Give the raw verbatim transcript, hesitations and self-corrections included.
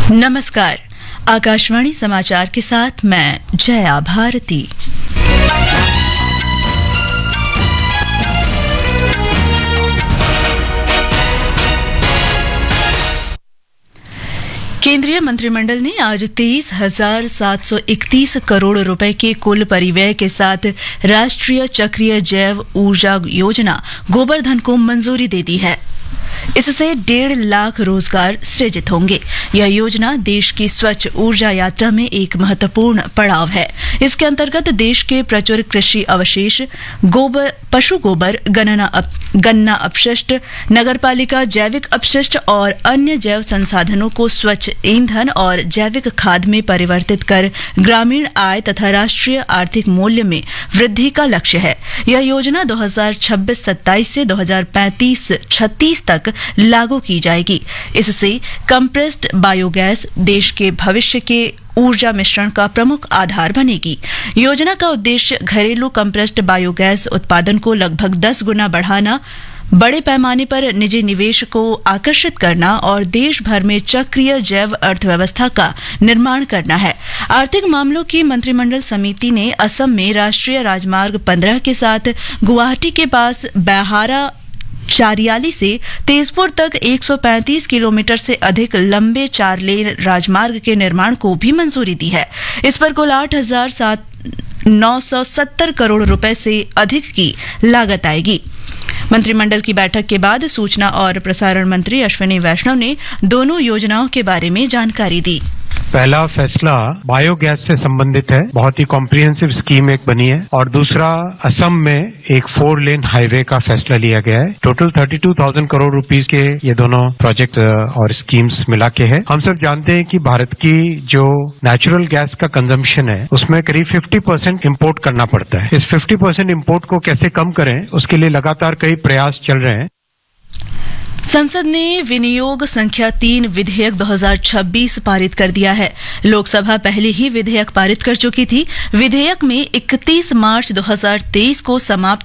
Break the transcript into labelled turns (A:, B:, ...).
A: नमस्कार। आकाशवाणी समाचार के साथ मैं जया भारती। केंद्रीय मंत्रिमंडल ने आज तेईस हजार सात सौ इकतीस करोड़ रुपए के कुल परिव्यय के साथ राष्ट्रीय चक्रीय जैव ऊर्जा योजना गोबर्धन को मंजूरी दे दी है। इससे डेढ़ लाख रोजगार सृजित होंगे। यह योजना देश की स्वच्छ ऊर्जा यात्रा में एक महत्वपूर्ण पड़ाव है। इसके अंतर्गत देश के प्रचुर कृषि अवशेष, गोबर, पशु गोबर, गन्ना अप, गन्ना अपशिष्ट, नगरपालिका जैविक अपशिष्ट और अन्य जैव संसाधनों को स्वच्छ ईंधन और जैविक खाद में परिवर्तित कर ग्रामीण आय तथा राष्ट्रीय आर्थिक मूल्य में वृद्धि का लक्ष्य है। यह योजना दो हजार छब्बीस सत्ताईस से दो हजार पैंतीस छत्तीस तक लागू की जाएगी। इससे कंप्रेस्ड बायोगैस देश के भविष्य के ऊर्जा मिश्रण का प्रमुख आधार बनेगी। योजना का उद्देश्य घरेलू कंप्रेस्ड बायोगैस उत्पादन को लगभग दस गुना बढ़ाना, बड़े पैमाने पर निजी निवेश को आकर्षित करना और देश भर में चक्रीय जैव अर्थव्यवस्था का निर्माण करना है। आर्थिक मामलों की मंत्रिमंडल समिति ने असम में राष्ट्रीय राजमार्ग पंद्रह के साथ गुवाहाटी के पास बैहारा चारियाली से तेजपुर तक एक सौ पैंतीस किलोमीटर से अधिक लंबे चार लेन राजमार्ग के निर्माण को भी मंजूरी दी है। इस पर कुल आठ हजार सात नौ सौ सत्तर करोड़ रुपए से अधिक की लागत आएगी। मंत्रिमंडल की बैठक के बाद सूचना और प्रसारण मंत्री अश्विनी वैष्णव ने दोनों योजनाओं के बारे में जानकारी दी।
B: पहला फैसला बायोगैस से संबंधित है, बहुत ही कॉम्प्रिहेंसिव स्कीम एक बनी है। और दूसरा, असम में एक फोर लेन हाईवे का फैसला लिया गया है। टोटल बत्तीस हज़ार करोड़ रुपीस के ये दोनों प्रोजेक्ट और स्कीम्स मिला के है। हम सब जानते हैं कि भारत की जो नेचुरल गैस का कंजम्पशन है उसमें करीब पचास परसेंट इम्पोर्ट करना पड़ता है। इस पचास परसेंट इम्पोर्ट को कैसे कम करें, उसके लिए लगातार कई प्रयास चल रहे हैं।
A: संसद ने विनियोग संख्या तीन विधेयक दो हजार छब्बीस पारित कर दिया है। लोकसभा पहले ही विधेयक पारित कर चुकी थी। विधेयक में इकतीस मार्च दो हजार तेईस को समाप्त